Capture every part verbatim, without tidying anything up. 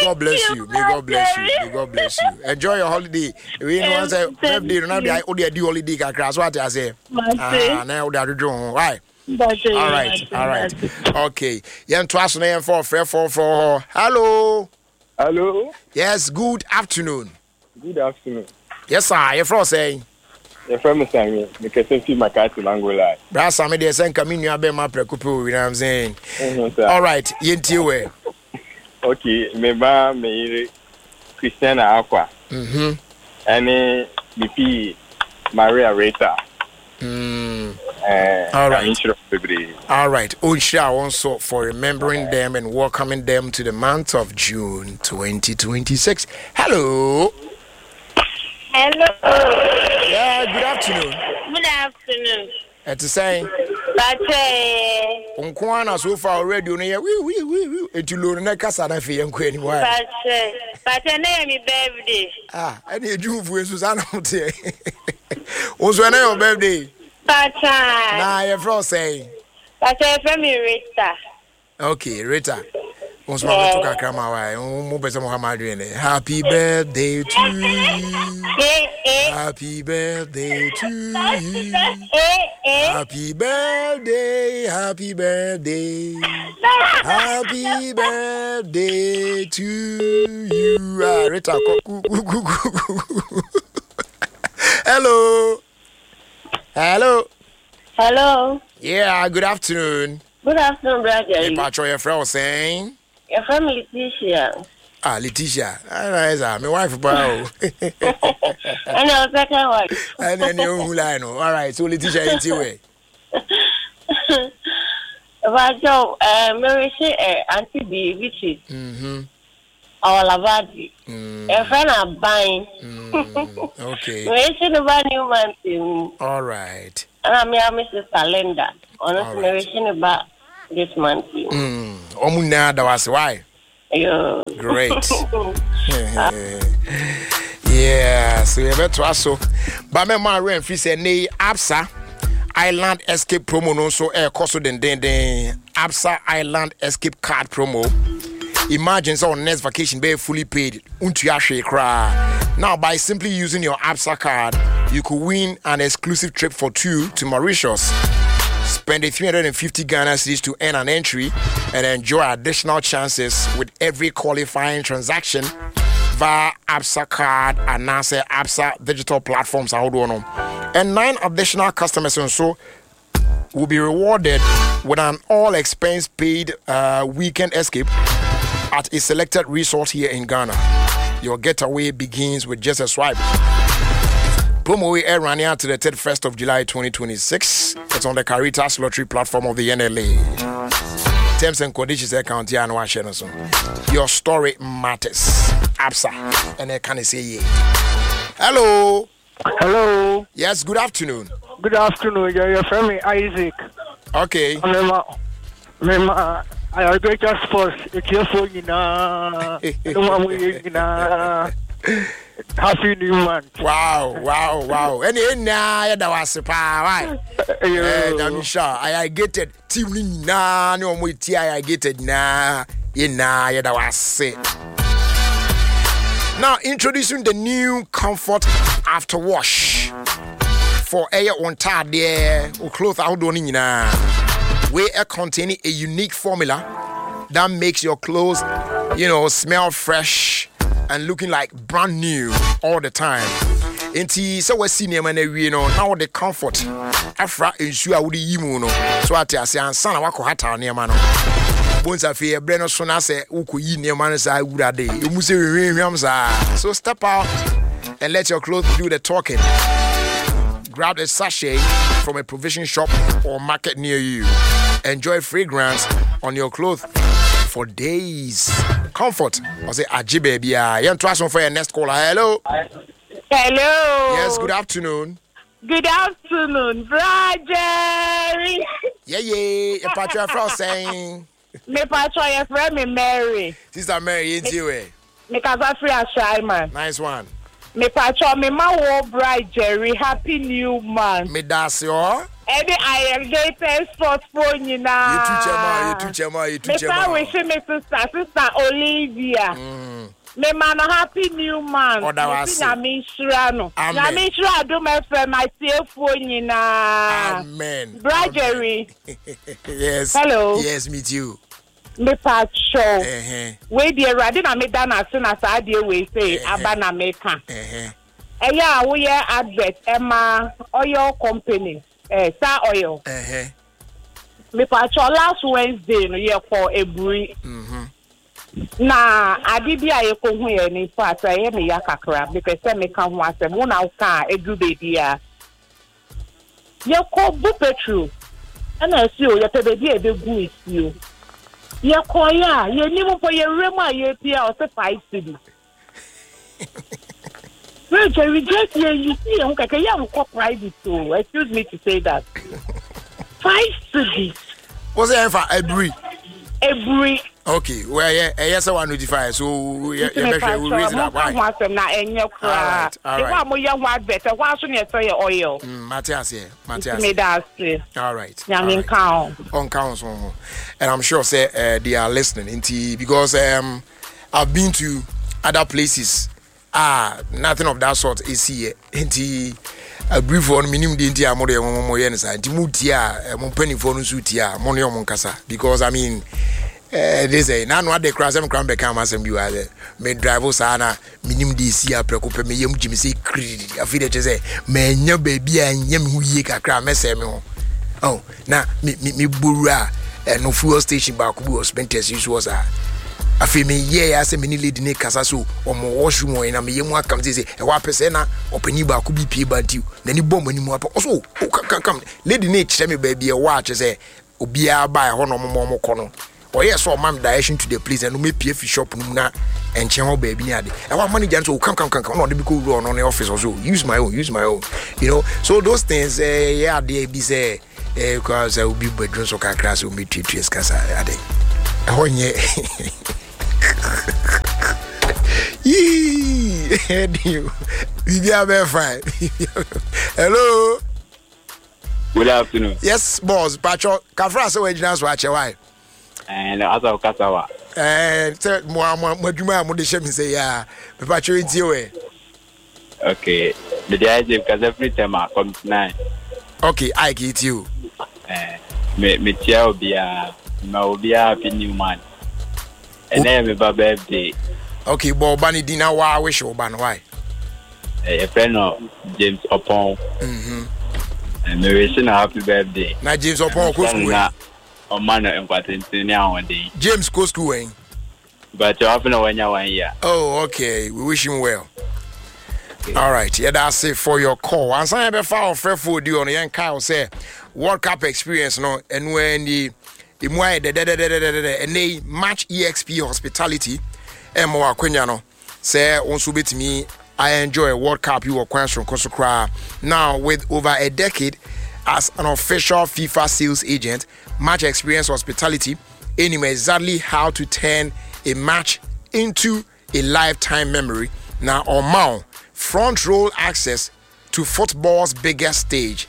God bless you. May God bless you. May God bless you. Enjoy your holiday. We know say birthday no be o dey do holiday kakra so what I say. Ah, na o dey do why? All right. All right. Okay. Yen twas na yen for free for for. Hello. Hello. Yes, good afternoon. Good afternoon. Yes, sir. You from saying? You from saying? Me can see my cat in Angola. Bra Sammy dey send come in you be ma prekupu, you know what I'm saying? Mm-hmm, all right, yenti we. Okay, me ba me Christiana Aqua. Mhm. Any B P Maria Rita. Mm. Uh, all right. All right. Unsha also for remembering them and welcoming them to the month of June twenty twenty-six. Hello. Hello. Yeah, good afternoon. Good afternoon. It's the same. But uh Unkwana so far already on here. We we we we et you na kasa na fe yanko anyway. But uh, but na my birthday. Ah, any you fu Susanna hote. Also na your birthday. But uh na your friend say. But uh from Rita. Okay, Rita. Once my to kakra ma wa, mo pese mo ha ma dwen. Happy birthday to you. Happy birthday to you. Happy birthday, happy birthday. Happy birthday to you. Ah, Rita. Hello. Hello. Hello. Yeah, good afternoon. Good afternoon, brother. Hey, Pacho, your friend was saying? Your friend Leticia. Ah, Leticia. Ah, nice. My wife, bro. I know, second wife. I know who I know. All right, so Leticia, it's your way. Pacho, uh, Mary, Auntie B, which is mm-hmm. our Lavadi. Mm. A friend are buying. Mm. Okay. Mary, she never knew one thing. All right. And I'm here, Missus Calendar. Honestly, Mary, she never this month. Mm. Omuna, that was why. Yeah. Great. Yeah, so you better also. But my man ran free say nay Absa Island Escape promo no so air cost den den den Absa Island Escape card promo. Imagine so next vacation be fully paid. Untu ahwe kra. Now by simply using your Absa card, you could win an exclusive trip for two to Mauritius. Spend a three hundred fifty Ghana cedis to earn an entry and enjoy additional chances with every qualifying transaction via Absa card and NASA Absa digital platforms. And nine additional customers also will be rewarded with an all-expense paid uh, weekend escape at a selected resort here in Ghana. Your getaway begins with just a swipe. Promo will air running out to the thirty-first of July twenty twenty-six. It's on the Caritas lottery platform of the N L A. Terms and conditions account here and watch it. Your story matters. Absa. And I can say yeah. Hello. Hello. Yes, good afternoon. Good afternoon. You're your friend Isaac. Okay. Mema, I agree just for it's your phone, you know. Happy new month. Wow, wow, wow. Any any that was a power. Eh, I'm sure I get it. Team na no more tea I get it na. Ina that was it. Now introducing the new Comfort After Wash for air on tard there or clothes out on na. We are containing a unique formula that makes your clothes, you know, smell fresh and looking like brand new all the time. Enti so we see name na wie no now the Comfort afra ensu a wo di yimu no so ate ase ansa na wako hata name no bonza fe ebre no so na se ukoyi name no sa wurade emu se hwehwehwam sa. So step out and let your clothes do the talking. Grab a sachet from a provision shop or market near you. Enjoy fragrance on your clothes for days. Comfort. I say aji baby. You trust for your next caller. Hello. Hello. Yes, good afternoon. Good afternoon, brother. Yeah, yeah. Your patron from saying. Me patron, your friend me Mary. Sister Mary, ain't you? Me casa free assignment. Nice one. Me patron, me ma wo bride Jerry. Happy new month. Me das yo. Any irrigated sports phone, you know. You two chama, you two chama, you two chama. Mister Wish me sister, sister Olivia. Me man happy new man. Oh, that was Nyame Nhyira no. Nyame Nhyira do me friend my phone, you know. Amen. Brajery. Yes. Hello. Yes, meet you. Me part show. Uh-huh. We the ready na me done as soon as I dey we say abana meka. Uh-huh. Eh yeah, we are advert Emma oil company. Eh, Star Oil. Uh-huh. Me part show last Wednesday no ye for Eburi. Mhm. Na adibia ye ko hu ye ni part eh me ya kakra because say me kan ho asem wo na ka edu baby a. Ye ko bu petrol. Ana si o ye pe baby e be gu isi o. Ye ko ya, ye ni mo for ye rema ye pia o se five cedi. Well, Jerry, just here you see, I'm like, yeah, I'm quite private too. Excuse me to say that. Five cedis. What's the for every? Every. Okay, well, yeah, yes, I want to notify. So, yeah, yeah, we raise it up. Why? All right, all right. I'm young one better. Why should you say oil? Matthias, yeah, Matthias. Made us. All right. Yeah, in count. On council, and I'm sure say uh, they are listening into because um I've been to other places. Ah, nothing of that sort is here. Into a brief one minimum the entire model more years and Timutia, Montpenny for Nusutia, Monio Moncasa. Because I mean, uh, they say, now what they cross them crown become as you are there. May drive sana, minimum D C, a preoccupy me, young Jimmy say, I feel that you say, man, your baby and yam who ye can cram mesemo. Oh, now, me, me, me, burra, and no fuel station back who was spent as usual. I feel me, yeah, I say, many lady Nick Casasso or more washroom or in a me, one comes to say, a one percent or penny back could be paid by you. Then you bomb anymore. Also, oh, come, come, lady Nick, tell me, baby, a watch, as a Obia by a honor more corner. Or yes, or ma'am, direction to the place and me P F shop Nuna and channel baby. I want money, Jan, so come, come, come, come, not the cool run on the office or so. Use my own, use my own. You know, so those things, uh, yeah, they be say, because I will be bedrooms or class will meet teachers, because I think. Oh, yeah. Yee, you. We are very fine. Hello. Good afternoon. Yes, boss. Pacho, Kafra so originals watch why. And as of Kasawa. And tell more more Juma mo de shame say ya. Pacho into way. Okay. The day because every time I come tonight. Okay, I get you. Eh, me me tia obi a ma obi a happy new man. And then my birthday. Okay, but Bunny dinner why wish you ban why? A friend of James Opon. Mhm. And me wishing a happy birthday. Na James Opon go school. On man and what in one day. James go school when? But you happen to when you one year. Oh, okay. We wish him well. Okay. All right. Yeah, that's it for your call. And some be found fair food you on the young Kyle say World Cup experience no and when the the and they match E X P hospitality and more Quenya no say also bit me I enjoy World Cup you were question now with over a decade as an official FIFA sales agent. Match experience hospitality anyway exactly how to turn a match into a lifetime memory. Now on Mount front row access to football's biggest stage.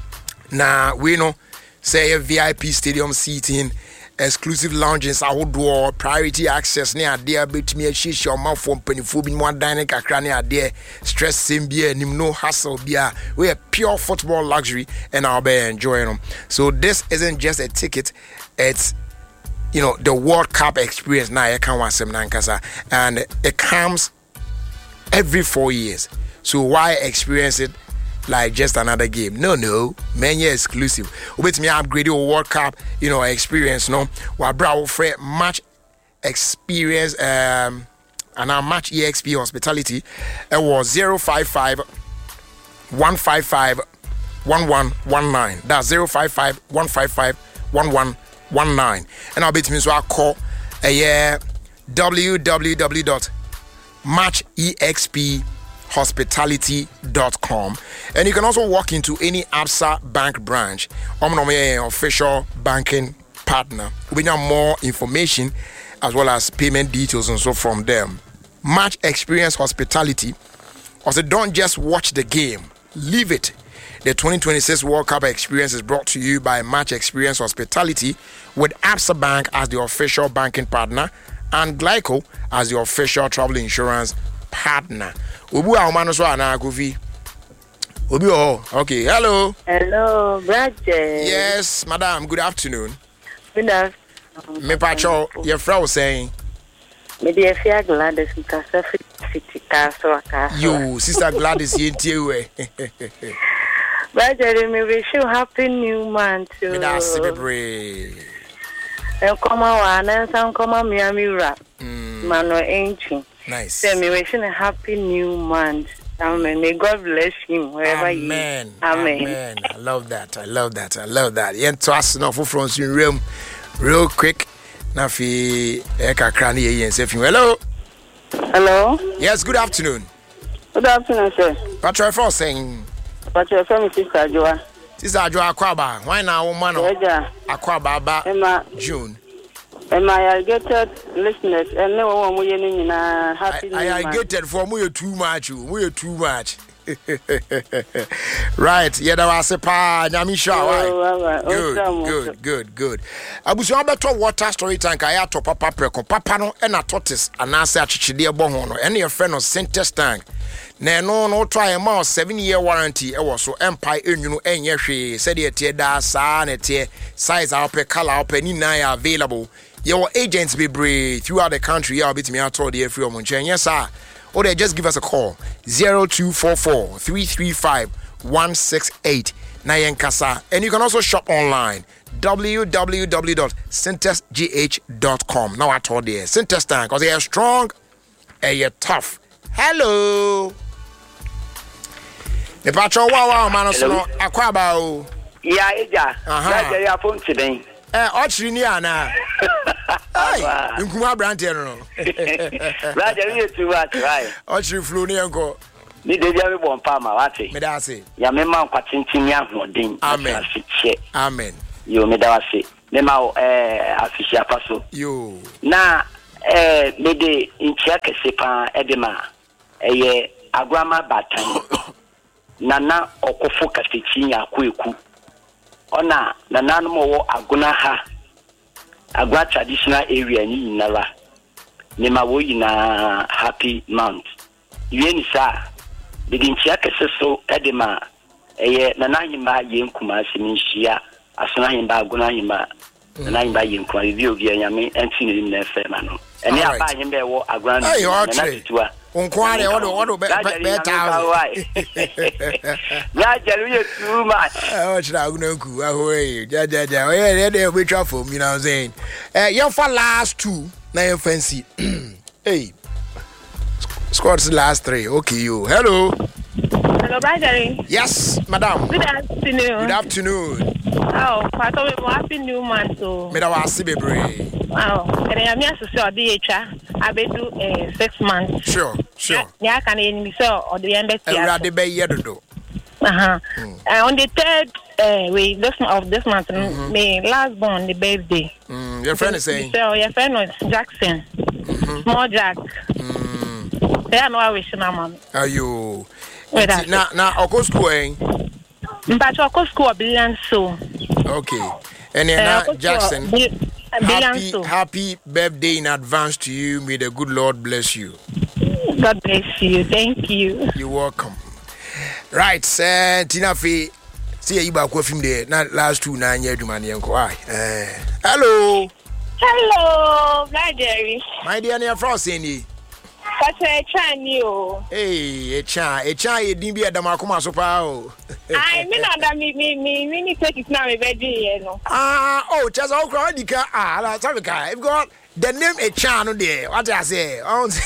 Now we know say a V I P stadium seating, exclusive lounges, outdoor priority access near there bet me a shish your mouth from penifobin one dining kakra near there stress same beer nim no hassle beer. We are pure football luxury and I'll be enjoying them. So this isn't just a ticket, it's you know the World Cup experience now I can't want some nankasa and it comes every four years. So why experience it like just another game? No, no, many exclusive. With me, upgrade your World Cup, you know, experience. No, we brow for match experience. Um, and our match E X P hospitality. It was zero five five one five five one one one nine. That's zero five five one five five one one one nine. And I'll bet me so I call a yeah w w w dot match e x p hospitality dot com, and you can also walk into any Absa Bank branch. I'm an official banking partner. We need more information as well as payment details and so from them. Match experience hospitality. Also, don't just watch the game, live it. The twenty twenty-six World Cup experience is brought to you by Match Experience Hospitality with Absa Bank as the official banking partner and Glyco as the official travel insurance partner. Ubu Aumano so ana Kofi. Ubi oh, okay. Hello. Hello, Roger. Yes, madam. Good afternoon. Good afternoon. Me pacho, your friend saying. Me dear Fia Gladys, Casa City Castle. You, Sister Gladys, you too. Roger, me wish you happy new month. Me da celebrate. And come on, and some come on, Miami rap. Mano ancient. Nice. Say me wishing a happy new month. Amen. May God bless him wherever he is. Amen. Amen. Amen. I love that. I love that. I love that. Yen to us no for from in room real quick. Na fi e kakra na yen se fi. Hello. Hello. Yes, good afternoon. Good afternoon, sir. Patrick for saying. Patrick for me Sister Joa. Sister Joa Akwaba. Why now woman? Eja. Akwaba ba Emma June. Am I alligated listeners and no one we in a happy new I month. alligated for me too much. We too much. Right, yeah, that was a pa. Nyamisha, why? Good, good, good, good. Abusu abeto water story tank. I had to papa preko. Papa no ena tortoise. Anase achichide bohono. Any your friend of Sintex tank. Na no no try a mouse seven year warranty. E was so empire enyunu enye hwe. Said ye tie da sa na tie size out color out ni na available. Your agents be brave throughout the country. I'll be to me out all the free on yes sir. Or they just give us a call zero two four four, three three five, one six eight nine Kasa. And you can also shop online w w w dot sintex g h dot com. Now I told you Sintex tank because they are strong and you're tough. Hello. The patrol wow man so akwaba. Yeah, Eja. Aha. That's your phone today. Eh, ochiri ni ana. Ai, nkuma brante no. Roger, you too much, right? Ochiri flu ni enko. Ni de bia me bon pa ma wate. Me da se. Ya me ma nkwatintin ya hodin. Amen. Amen. Yo me da wase. Me ma eh afisia paso. Yo. Na eh me de ntia kese pa edema. Eye agwama batan. Nana okofo kafechi ya kweku. Ona nananu mo aguna ha agwa traditional area ni nala ne ma wo yina happy month yeni sa bidin chia kese so edema eye nanahima yenkuma siminhia asonahima aguna hima nanahima yenkuma bi obi anyame antini ni na fe ma no ene aba himbe wo aguna na tuwa Unkware what what be thousand. Ya jalu too much. Oh, chira unoku ahoy. Ja ja ja. Yeah, they we travel, you know what I'm saying. Eh, you for last two, na you fancy. Hey. Squad's last three. Okay, you. Hello. Hello, Bradley. Yes, madam. Good afternoon. Good afternoon. Oh, part of a happy new month. So, me da wasi bebre. wow. And I am here to say D H R. I be do uh, six months. Sure, sure. Yeah, can you say or the end of the year? Every day year do. Uh-huh. Mm. Uh, on the third uh, week this of this month, mm-hmm. my last born the birthday. Mm, your friend is saying. So your friend was Jackson. Mm-hmm. Small Jack. Mm. They are no wish na mama. Are you? Na na oko school eh? But oko school billion so. Okay. And then uh, Jackson. Happy, happy birthday in advance to you. May the good Lord bless you. God bless you. Thank you. You're welcome. Right, uh, Tina Fee. See you back with him there. Not last two nine years to money uncle. Uh, hello. Hello, Jerry. My dear, near Frost, Cindy. What's a chan you? Hey, a chan, a chan, you didn't be at the Macoma so pow. I mean, that me, me, me, me, take it now, a baby, you know. Ah, oh, just all crowd, ah, that's how we got. I've got the name a chan there. What I say?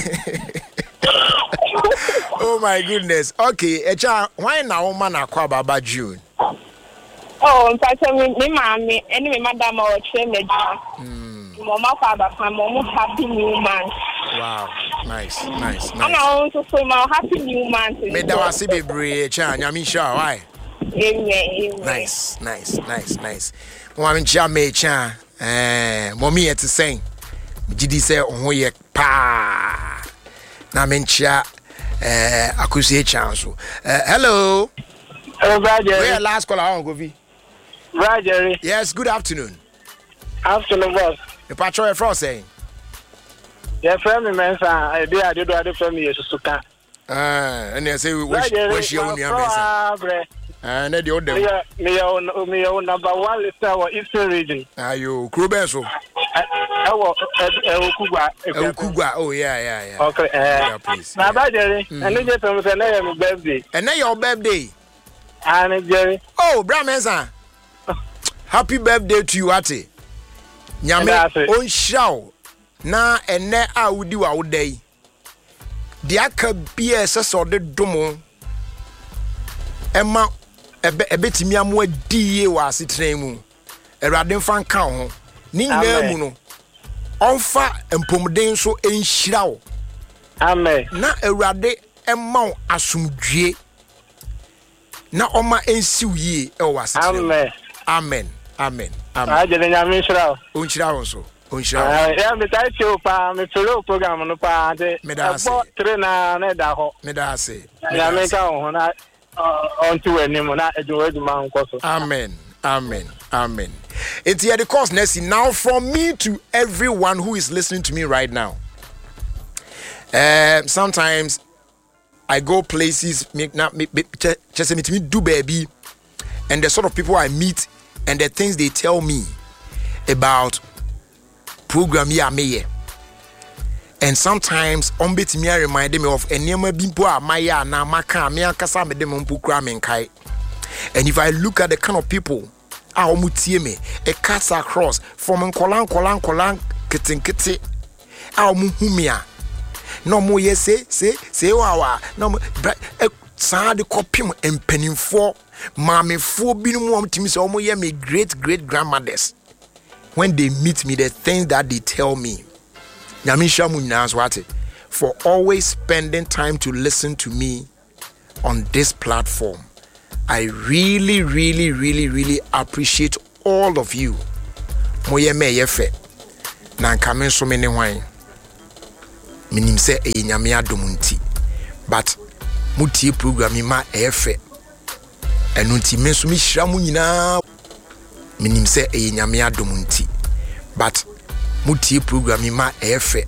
Oh my goodness. Okay, a chan, why now, man, I call about June? Oh, in fact, me, mammy, anyway, madam, or change. Mama, father, mama, happy new month. Wow, nice, nice, nice. And I also say my happy new month. Me da wasi bebre chan, ya mi sure why? Amen. Nice, nice, nice, nice. Mo mi cha me chan, eh, mommy et saying. Gidi say ho ye pa. Na me cha eh akusie chan so. Hello. Hello, Roger. Where last call on Govi? Roger. Yes, good afternoon. Afternoon, boss. The patrol for saying. Yeah, friend, man, I did. I did. I did for me. Suka. Ah, and they say we wish wish you on your mesa. And the other. Me, me, me, number one is our Eastern region. Are you Krubenso? I was Kugwa. Kugwa. Oh yeah, yeah, yeah. Okay. Yeah, please. Now, Jerry, and then just on the birthday. And then your birthday. And Jerry. Oh, Bramesa. Happy birthday to you, Ate. Nyame on show. Na ene a wudi wa wodai. Dia ka bia seso de domo. Ema ebe ebetimi amwa diye wa asetran mu. Erade mfa nka ho. Ni nyina mu no. Onfa empomden so enhyira wo. Amen. Na erade ema wo asomdwie. Na oma ensiw yie e wa asetran. Amen. Amen. Amen. Amen. Ah, jere nyame nhyira wo. Onhyira wo so. Ah, yeah, me tai cho pa, me follow program no pa de. Me da se. Trainer na da ho. Me da se. Ya me ka ho na on to anim na ejo eduma nko so. Amen. Amen. Amen. It's here the course next now from me to everyone who is listening to me right now. Uh, sometimes I go places, make not just meet me do baby, and the sort of people I meet and the things they tell me about program ya me. And sometimes on bit me remind me of enema bimpo a maya na maka me akasa me dem mpokura me nkai. And if I look at the kind of people a omutie me, it cuts across from nkolan nkolan nkolan kitinkiti a omuhumia. No mo ye say say say wawa no saa de kopim empanimfo maamefo binum omtimi say omo ye me great great grandmothers. When they meet me, the things that they tell me, for always spending time to listen to me on this platform. I really, really, really, really appreciate all of you. Moye me yefe na nkamen so many wine. Minim se e nyame adomunti. But mutie program ma efe. Enu nti me so mi hira mu nyina. Minim se e nyame adomunti. But mutie program ma efe.